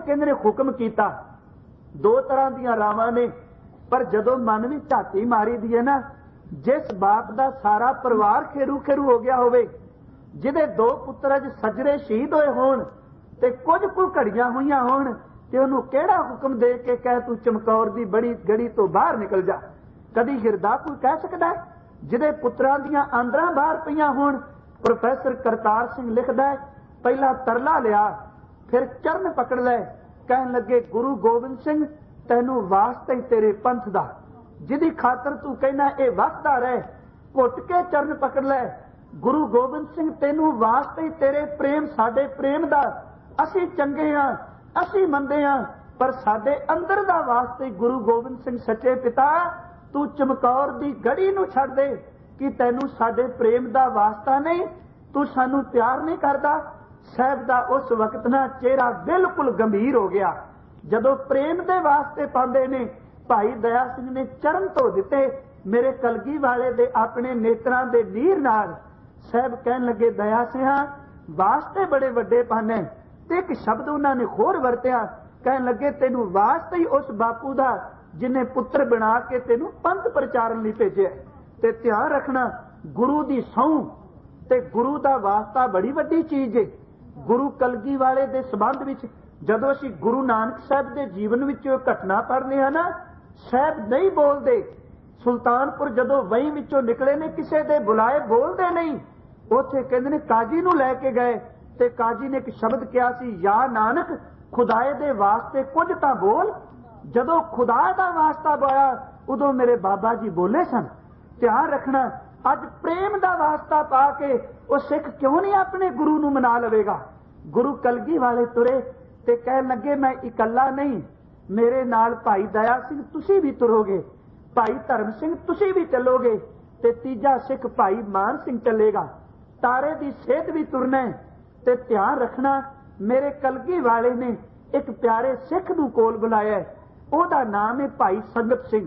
कहते ने हुक्म किया। दो तरह दी रावां ने, पर जदों मन में झाती मारी दी है ना, जिस बाप का सारा परिवार खेरू खेरू हो गया होवे, जिहदे दो पुत्र अज सजरे शहीद होए होण ते कुछ कुल घड़ियां हुईयां होण, ते उहनूं किहड़ा हुक्म दे के कह तू चमकौर दी बड़ी गड़ी तो बाहर निकल जा? कदी हिरदा कोई कह सकदा है? जिहदे पुत्रां दीयां आंदरां बाहर पईयां होण। प्रोफैसर करतार सिंह लिखदा है, पहला तरला लिया, फिर चरण पकड़ लै, कहन लगे गुरु गोबिंद सिंह तैनूं वास्ते तेरे पंथ दा, जिहदी खातर तू कहना ये वसदा रहे, घुट के चरण पकड़ लै। गुरु गोबिंद सिंह तैनूं वास्ते तेरे प्रेम साडे प्रेम दा, असीं चंगे हां, असीं मंदे हां, पर साडे अंदर दा वास्ते गुरु गोबिंद सिंह सच्चे पिता तू चमकौर दी गड़ी नूं छड्ड दे कि तैनूं साडे प्रेम दा वास्ता नहीं, तू सानूं प्यार नहीं करदा। साहब दा उस वक्त ना चेहरा बिल्कुल गंभीर हो गया। जदों प्रेम दे वास्ते पांदे ने, भाई दया सिंह ने चरण धो दिते मेरे कलगी वाले दे अपने नेत्रां दे नीर नाल। साहब कहन लगे दया सिंहा वास्ते बड़े वड्डे पाने, ते एक शब्द उन्होंने होर वरत्या, कहन लगे तेनू वास्ते ही उस बापू दा जिन्हें पुत्र बना के तेनू पंथ प्रचारण लई भेजे। ते ध्यान रखना गुरु दी सौं ते गुरु दा वास्ता बड़ी वड्डी चीज है। गुरु कलगी वाले दे संबंध विच जदों असीं गुरु नानक साहब दे जीवन विच घटना पढ़ने हैं ना, साहब नहीं बोलते। सुल्तानपुर जदों वही विचों निकले ने, किसी दे बुलाए बोलते नहीं, उत्थे कहंदे ने काजी नूं लैके गए ते काजी ने एक शब्द कहा सी, या नानक खुदाए दे वास्ते कुछ तां बोल। जदों खुदा दा वास्ता पाया उदों मेरे बाबा जी बोले सन। ध्यान रखना अज प्रेम दा वास्ता पा के वो सिख क्यों नहीं अपने गुरु नूं मना लवेगा? गुरु कलगी वाले तुरे ते कहन लगे मैं इकल्ला नहीं, मेरे नाल भाई दया सिंह तुसी भी तुरोगे, भाई धर्म सिंह तुसी भी चलोगे, ते तीजा सिख भाई मान सिंह चलेगा। तारे दी सेहत भी तुरना है। ते ध्यान रखना मेरे कलगी वाले ने एक प्यारे सिख नूं कोल बुलाया है, ओहदा नाम है भाई संगत सिंह।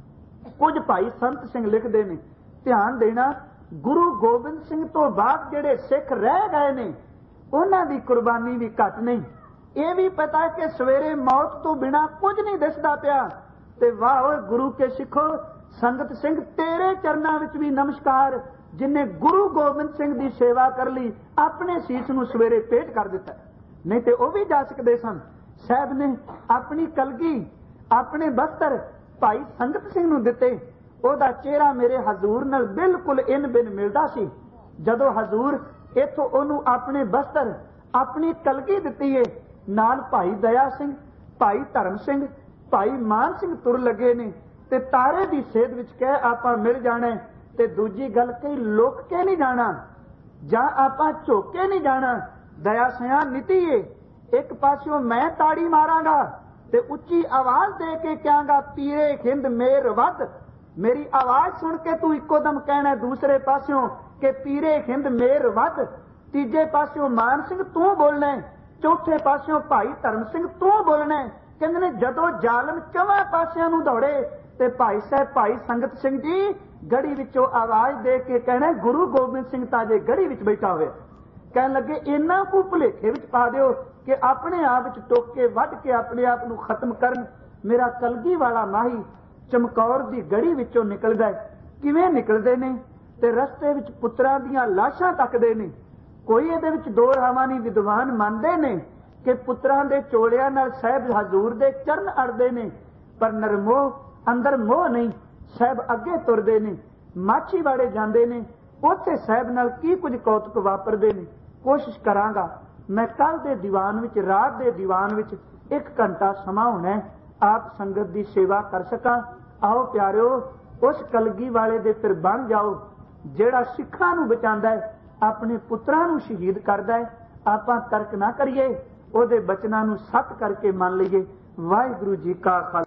कुछ भाई संत सिंह लिखते हैं, ध्यान देना गुरु गोबिंद सिंह तो बाद जिहड़े सिख रह गए ने उन्हां दी कुर्बानी भी घट नहीं। यह भी पता है कि सवेरे मौत तो बिना कुछ नहीं दिसदा पिया। ते वाह ओए गुरु के सिखो, संगत सिंह तेरे चरनां विच भी नमस्कार, जिन्हें गुरु गोबिंद सिंह की सेवा कर ली, अपने सीस नूं सवेरे पेट कर दिता, नहीं तो वह भी जा सकते सन। साहब ने अपनी कलगी अपने बस्तर भाई संगत सिंह नूं दिते। ओहदा चेहरा मेरे हजूर नाल बिल्कुल इन बिन मिलदा सी। जदों हजूर इथों ओनू अपने बस्तर अपनी कलगी दिती है, नाल भाई दया सिंह, भाई धर्म सिंह, भाई मान सिंह तुर लगे ने, ते तारे की सेध विच कह आपां मिल जाना है। ते दूजी गल कई लुक के नहीं जाना, जां आपां झुक के नहीं जाना। दया सिंह नीति है, एक पासों मैं ताड़ी मारांगा ते उच्ची आवाज दे के कहांगा पीरे हिंद मेर वध, मेरी आवाज सुन के तू इको दम कहना दूसरे पासों के पीरे हिंद मेर वध, तीजे पासों मान सिंह तू बोलना है, चौथे पासों भाई धर्म सिंह तू बोलना है। कहंदे ने जदों जालम चौवां पासियां नूं दौड़े ते भाई साहब भाई संगत सिंह जी गड़ी विचों आवाज दे के कहना गुरु गोबिंद सिंह ताजे गड़ी विच बैठा होवे। कहन लगे इन्ना को भुलेखे विच पा दिओ कि अपने आप विच टोक के वध के अपने आप नूं खत्म करन। मेरा कलगी वाला माही चमकौर दी गड़ी विचों निकलदा है। किवें निकलदे ने ते रस्ते विच पुत्रां दीयां लाशां तकदे ने। कोई इहदे विच दो रावां नहीं, विद्वान मनदे ने कि पुत्रां दे चोलियां नाल साहिब हजूर दे चरण अड़दे ने, पर नरमोह अंदर मोह नहीं। साहिब अगे तुरदे ने, माछी वाड़े जांदे ने, उत्थे साहिब नाल की कुछ कौतुक वापरदे ने। कोशिश करांगा मैं कल दे दीवान विच, रात दे दीवान विच 1 घंटा समा होना है, आप संगत दी सेवा कर सकां। आओ प्यारिओ उस कलगी वाले दे फिर बन जाओ जेड़ा सिखां नूं बचांदा है, अपने पुत्रां नूं शहीद करदा है। आपां तर्क ना करिए, ओहदे बचनां नूं सत करके मान लईए। वाहिगुरू जी का खालसा।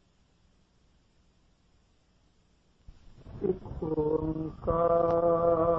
एक ओंकार